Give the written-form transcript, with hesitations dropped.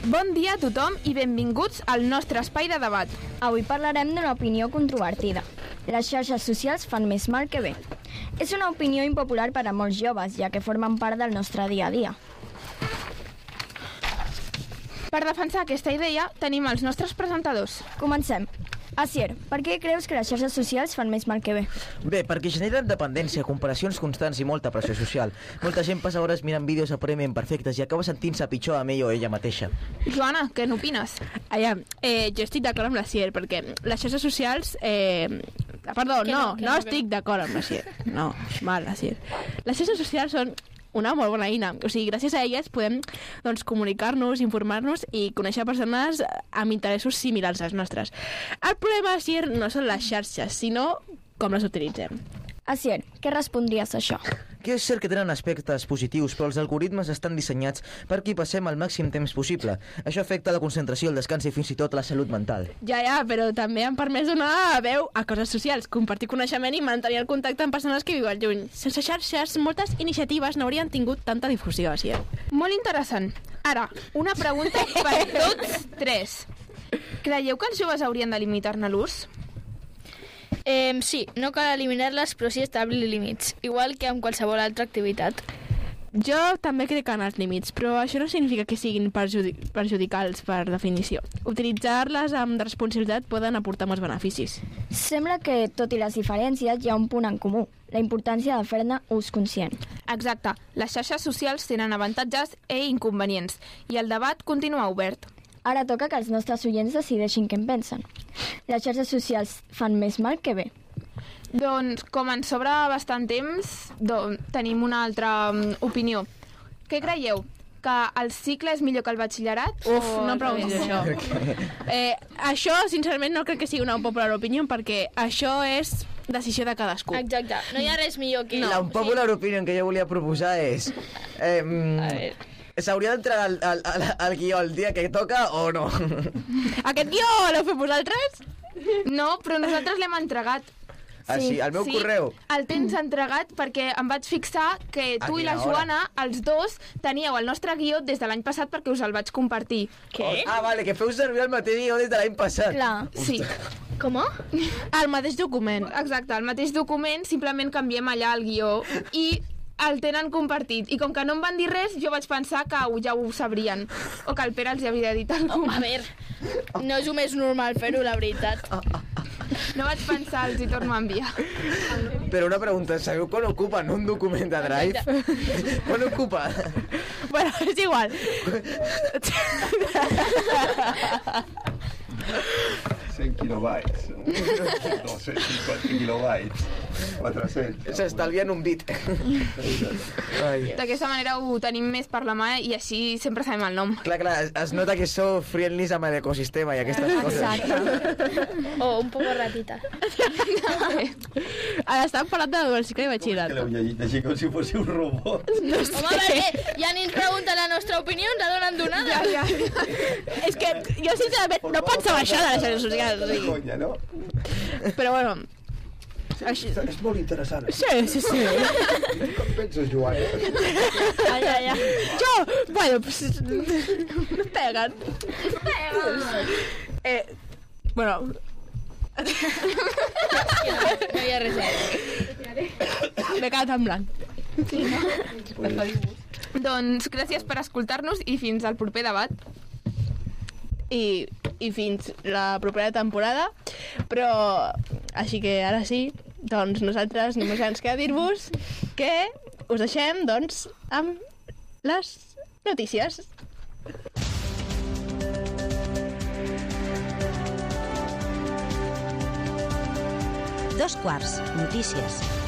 Bon dia a tothom i benvinguts al nostre espai de debat. Avui parlarem d'una opinió controvertida. Les xarxes socials fan més mal que bé. És una opinió impopular per a molts joves, ja que formen part del nostre dia a dia. Per defensar aquesta idea tenim els nostres presentadors. Comencem. Asier, per què creus que les xarxes socials fan més mal que bé? Bé, perquè generen dependència, comparacions constants i molta pressió social. Molta gent passa hores mirant vídeos aparentment perfectes i acaba sentint-se pitjor amb ell o ella mateixa. Joana, què n'opines? Jo estic d'acord amb la Sier, perquè les xarxes socials... no estic d'acord amb la Sier. No, mal, la Sier. Les xarxes socials són una molt bona eina. O sigui, gràcies a elles podem comunicar-nos, informar-nos i conèixer persones amb interessos similars als nostres. El problema, Sier, no són les xarxes, sinó com les utilitzem. Asier, què respondries a això? Que és cert que tenen aspectes positius, però els algoritmes estan dissenyats perquè hi passem el màxim temps possible. Això afecta la concentració, el descans i fins i tot la salut mental. Ja, però també han permès donar veu a coses socials, compartir coneixement i mantenir el contacte amb persones que viuen lluny. Sense xarxes, moltes iniciatives no haurien tingut tanta difusió, Asier. Molt interessant. Ara, una pregunta per tots tres. Creieu que els joves haurien de limitar-ne l'ús? Sí, no cal eliminar-les, però sí establir límits, igual que amb qualsevol altra activitat. Jo també crec en els límits, però això no significa que siguin perjudicals per definició. Utilitzar-les amb responsabilitat poden aportar molts beneficis. Sembla que, tot i les diferències, hi ha un punt en comú, la importància de fer-ne ús conscient. Exacte. Les xarxes socials tenen avantatges i inconvenients, i el debat continua obert. Ara toca que els nostres oients decideixin què en pensen. Les xarxes socials fan més mal que bé. Doncs, com ens sobra bastant temps, tenim una altra opinió. Què creieu? Que el cicle és millor que el batxillerat? No em preguntis això. Això, sincerament, no crec que sigui una popular opinió, perquè això és decisió de cadascú. Exacte, no hi ha res millor que... La popular opinió que jo volia proposar és... A veure... S'hauria d'entrar al guió el dia que toca o no? Aquest guió l'heu fet vosaltres? No, però nosaltres l'hem entregat. Sí, al meu correu. El tens entregat perquè em vaig fixar que tu i la Joana, els dos, teníeu el nostre guió des de l'any passat perquè us el vaig compartir. Què? Vale, que feu servir el mateix guió des de l'any passat. Clar. Sí. Com? El mateix document. Exacte, el mateix document, simplement canviem allà el guió i el tenen compartit. I com que no em van dir res, jo vaig pensar que ja ho sabrien. O que el Pere els havia dit alguna cosa. A veure, no és el més normal fer-ho, la veritat. No vaig pensar, els hi torno a enviar. Però una pregunta, sabeu quan ocupen un document de Drive? Quan ocupa? Bueno, és igual. 100 kilobytes, 250 kilobytes, 400. S'estalvien un bit. D'aquesta manera ho tenim més per la mà i així sempre sabem el nom. Clar, es nota que sou friendlies amb l'ecosistema i aquestes coses. Exacte. O un poco ratita. Ara estàvem parlant del cicle de batxillerat. Que l'heu llegit així com si fos un robot. No Home, a veure, ja ni ens pregunten la nostra opinió, ens la donen donada. Ja. És que jo sincerament no pensava això de les xarxes socials. O sigui. Conya, no? Però bueno... És molt interessant. Sí. Com penses, Joan? Ja. Jo, bueno, pues, no peguen. Bueno... No hi ha res a dir. M'he quedat en blanc. Sí, no? Doncs gràcies per escoltar-nos i fins al proper debat. I fins la propera temporada, però així que ara sí, doncs nosaltres només ens queda dir-vos que us deixem doncs amb les notícies. Dos quarts, notícies.